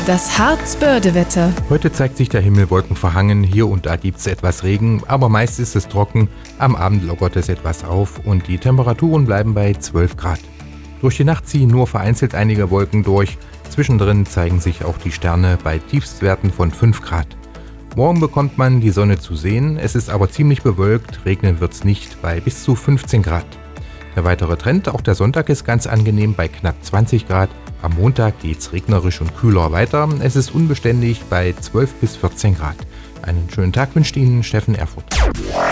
Das Harz-Börde-Wetter. Heute zeigt sich der Himmel wolkenverhangen, hier und da gibt es etwas Regen, aber meist ist es trocken, am Abend lockert es etwas auf und die Temperaturen bleiben bei 12 Grad. Durch die Nacht ziehen nur vereinzelt einige Wolken durch, zwischendrin zeigen sich auch die Sterne bei Tiefstwerten von 5 Grad. Morgen bekommt man die Sonne zu sehen, es ist aber ziemlich bewölkt, regnen wird's nicht bei bis zu 15 Grad. Der weitere Trend, auch der Sonntag ist ganz angenehm bei knapp 20 Grad. Am Montag geht's regnerisch und kühler weiter. Es ist unbeständig bei 12 bis 14 Grad. Einen schönen Tag wünscht Ihnen Steffen Erfurt.